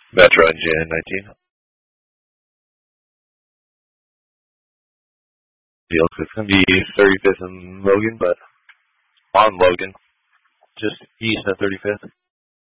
Metro Engine 19. It's going to be 35th and Logan, but on Logan, just east of 35th.